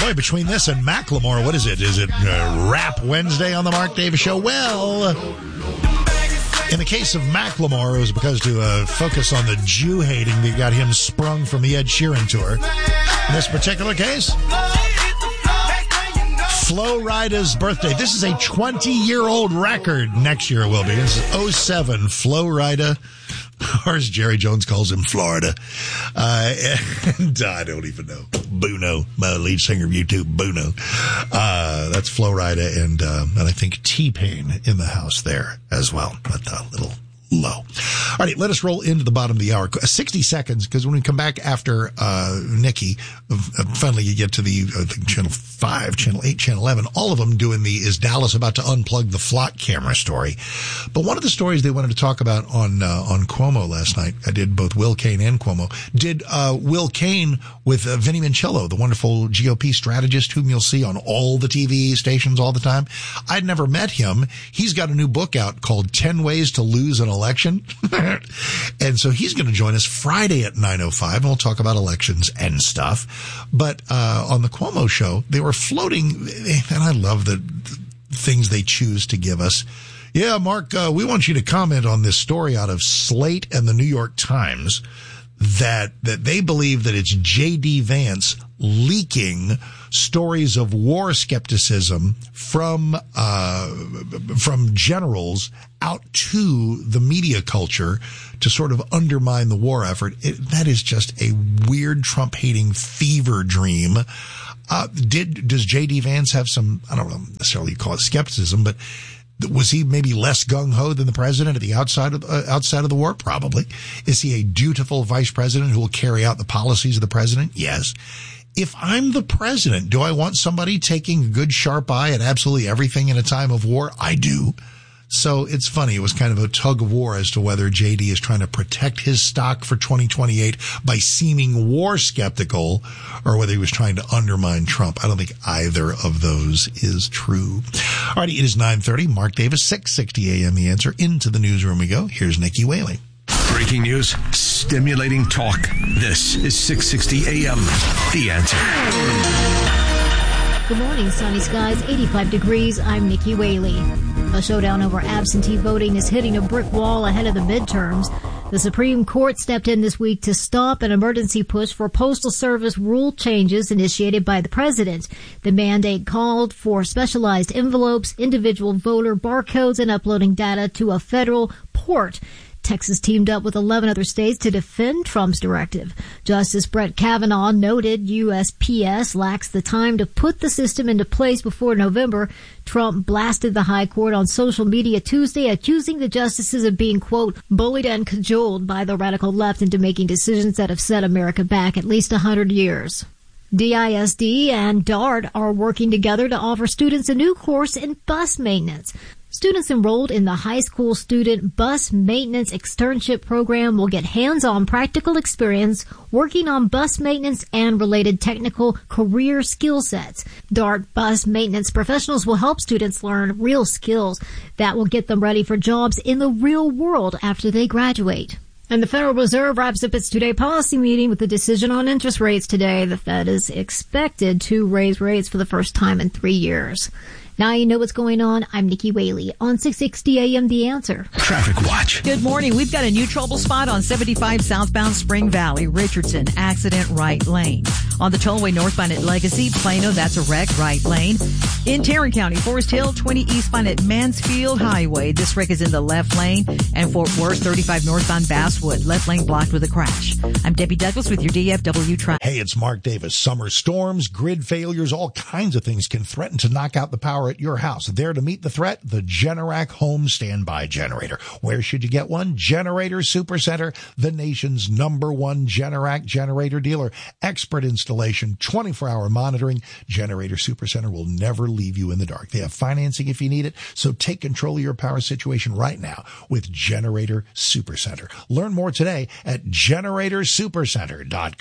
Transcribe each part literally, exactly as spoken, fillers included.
Boy, between this and Macklemore, what is it? Is it uh, Rap Wednesday on the Mark Davis Show? Well, in the case of Macklemore, it was because to uh, focus on the Jew hating that got him sprung from the Ed Sheeran tour. In this particular case, Flo Rida's birthday. This is a twenty-year-old record. Next year it will be. This is oh seven, Flo Rida, or as Jerry Jones calls him, Florida. Uh, and uh, I don't even know. Bono, my lead singer of YouTube, Bono. Uh, that's Flo Rida and, uh, and I think T-Pain in the house there as well. But a little low. All right, let us roll into the bottom of the hour. sixty seconds, because when we come back after uh Nikki, uh, finally you get to the uh, channel five, channel eight, channel eleven, all of them doing the Is Dallas About to Unplug the Flock Camera story. But one of the stories they wanted to talk about on uh, on Cuomo last night, I did both Will Cain and Cuomo, did uh Will Cain with uh, Vinnie Mancello, the wonderful G O P strategist whom you'll see on all the T V stations all the time. I'd never met him. He's got a new book out called ten Ways to Lose an Election. And so he's going to join us Friday at nine oh five, and we'll talk about elections and stuff. But uh on the Cuomo show, they were floating, and I love the things they choose to give us. Yeah, Mark, uh, we want you to comment on this story out of Slate and the New York Times that that they believe that it's J D Vance leaking stories of war skepticism from uh from generals out to the media culture to sort of undermine the war effort. It, that is just a weird Trump-hating fever dream. Uh did does J D Vance have some, I don't know necessarily call it skepticism, but was he maybe less gung-ho than the president at the outside of uh, outside of the war? Probably. Is he a dutiful vice president who will carry out the policies of the president? Yes. If I'm the president, do I want somebody taking a good sharp eye at absolutely everything in a time of war? I do. So it's funny. It was kind of a tug of war as to whether J D is trying to protect his stock for twenty twenty-eight by seeming war skeptical, or whether he was trying to undermine Trump. I don't think either of those is true. All right, it is nine thirty. Mark Davis, six sixty A M The Answer. Into the newsroom we go. Here's Nikki Whaley. Breaking news, stimulating talk. This is six sixty A M The Answer. Good morning, sunny skies, eighty-five degrees. I'm Nikki Whaley. A showdown over absentee voting is hitting a brick wall ahead of the midterms. The Supreme Court stepped in this week to stop an emergency push for Postal Service rule changes initiated by the president. The mandate called for specialized envelopes, individual voter barcodes, and uploading data to a federal port. Texas teamed up with eleven other states to defend Trump's directive. Justice Brett Kavanaugh noted U S P S lacks the time to put the system into place before November. Trump blasted the high court on social media Tuesday, accusing the justices of being, quote, bullied and cajoled by the radical left into making decisions that have set America back at least one hundred years. D I S D and DART are working together to offer students a new course in bus maintenance. Students enrolled in the high school student bus maintenance externship program will get hands-on practical experience working on bus maintenance and related technical career skill sets. DART bus maintenance professionals will help students learn real skills that will get them ready for jobs in the real world after they graduate. And the Federal Reserve wraps up its two-day policy meeting with a decision on interest rates today. The Fed is expected to raise rates for the first time in three years. Now you know what's going on. I'm Nikki Whaley on six sixty A M The Answer. Traffic Watch. Good morning. We've got a new trouble spot on seventy-five southbound Spring Valley, Richardson, accident right lane. On the tollway northbound at Legacy, Plano, that's a wreck, right lane. In Tarrant County, Forest Hill, twenty eastbound at Mansfield Highway. This wreck is in the left lane. And Fort Worth, thirty-five northbound Basswood, left lane blocked with a crash. I'm Debbie Douglas with your D F W traffic. Hey, it's Mark Davis. Summer storms, grid failures, all kinds of things can threaten to knock out the power at your house. There to meet the threat, the Generac Home Standby Generator. Where should you get one? Generator Supercenter, the nation's number one Generac generator dealer. Expert installation, twenty-four hour monitoring. Generator Supercenter will never leave you in the dark. They have financing if you need it, so take control of your power situation right now with Generator Supercenter. Learn more today at generator supercenter dot com.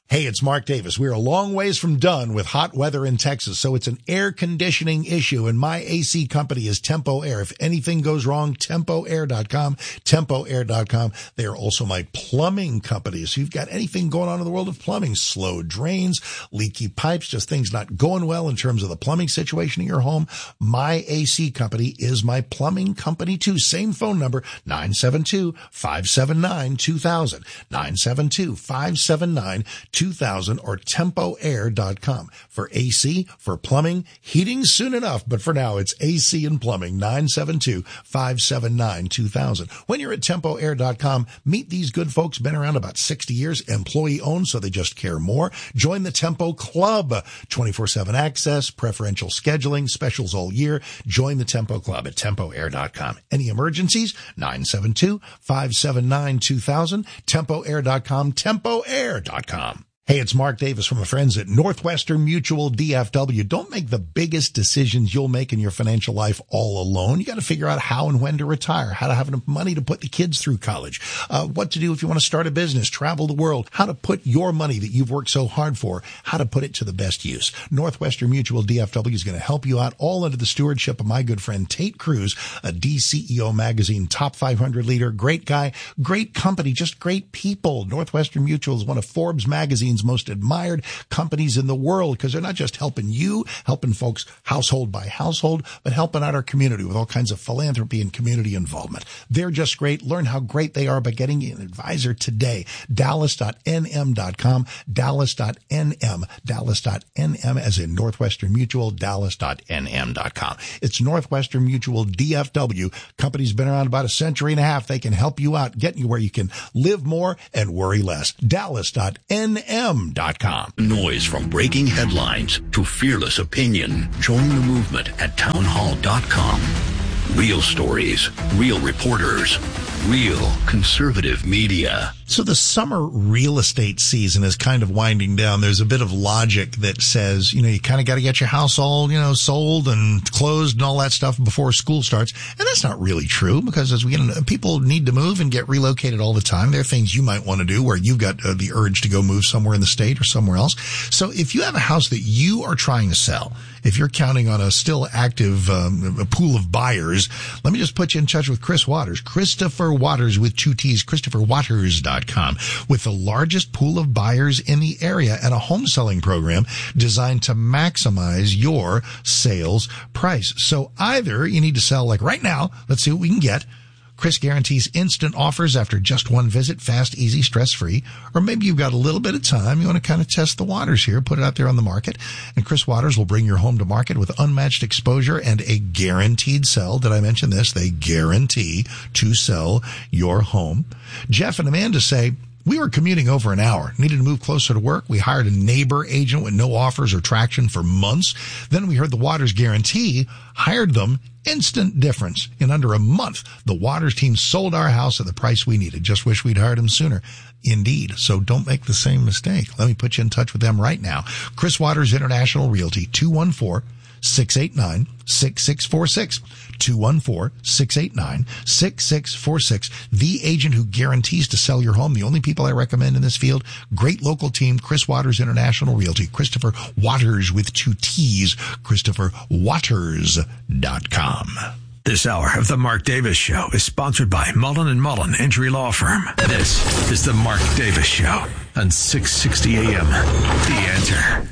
Hey, it's Mark Davis. We're a long ways from done with hot weather in Texas, so it's an air conditioning issue, and my A C company is Tempo Air. If anything goes wrong, tempo air dot com, tempo air dot com. They are also my plumbing company. So you've got anything going on in the world of plumbing, slow drains, leaky pipes, just things not going well in terms of the plumbing situation in your home, my A C company is my plumbing company too. Same phone number, nine seven two, five seven nine, two thousand, nine seven two, five seven nine, two thousand, or tempo air dot com. For A C, for plumbing, heating soon enough, but for now it's A C and plumbing, nine seven two, five seven nine, two thousand. When you're at tempo air dot com, meet these good folks, been around about sixty years, employee owned, so they just care more. Join the Tempo Club, twenty-four seven access, preferential scheduling, specials all year. Join the Tempo Club at tempo air dot com. Any emergencies? nine seven two, five seven nine, two thousand, tempo air dot com, tempo air dot com. Hey, it's Mark Davis from my friends at Northwestern Mutual D F W. Don't make the biggest decisions you'll make in your financial life all alone. You got to figure out how and when to retire, how to have enough money to put the kids through college, uh, what to do if you want to start a business, travel the world, how to put your money that you've worked so hard for, how to put it to the best use. Northwestern Mutual D F W is going to help you out, all under the stewardship of my good friend Tate Cruz, a D C E O magazine top five hundred leader, great guy, great company, just great people. Northwestern Mutual is one of Forbes magazine's most admired companies in the world because they're not just helping you, helping folks household by household, but helping out our community with all kinds of philanthropy and community involvement. They're just great. Learn how great they are by getting an advisor today. dallas dot n m dot com, dallas dot n m, dallas dot n m as in Northwestern Mutual, dallas dot n m dot com. It's Northwestern Mutual D F W. Company's been around about a century and a half. They can help you out, getting you where you can live more and worry less. dallas dot n m dot com. Noise from breaking headlines to fearless opinion. Join the movement at townhall dot com. Real stories, real reporters, real conservative media. So the summer real estate season is kind of winding down. There's a bit of logic that says, you know, you kind of got to get your house all, you know, sold and closed and all that stuff before school starts. And that's not really true because as we get into, people need to move and get relocated all the time. There are things you might want to do where you've got uh, the urge to go move somewhere in the state or somewhere else. So if you have a house that you are trying to sell, if you're counting on a still active um, a pool of buyers, let me just put you in touch with Chris Waters. Christopher Waters with two T's, Christopher Waters dot com, with the largest pool of buyers in the area and a home selling program designed to maximize your sales price. So either you need to sell like right now, let's see what we can get. Chris guarantees instant offers after just one visit, fast, easy, stress-free. Or maybe you've got a little bit of time. You want to kind of test the waters here, put it out there on the market. And Chris Waters will bring your home to market with unmatched exposure and a guaranteed sell. Did I mention this? They guarantee to sell your home. Jeff and Amanda say, we were commuting over an hour, needed to move closer to work. We hired a neighbor agent with no offers or traction for months. Then we heard the Waters guarantee, hired them, instant difference. In under a month, the Waters team sold our house at the price we needed. Just wish we'd hired them sooner. Indeed. So don't make the same mistake. Let me put you in touch with them right now. Chris Waters International Realty, two one four, six eight nine, six six four six. two one four, six eight nine, six six four six. The agent who guarantees to sell your home. The only people I recommend in this field. Great local team, Chris Waters International Realty. Christopher Waters with two T's. Christopher Waters dot com. This hour of the Mark Davis Show is sponsored by Mullen and Mullen Injury Law Firm. This is the Mark Davis Show on six sixty A M. The Answer.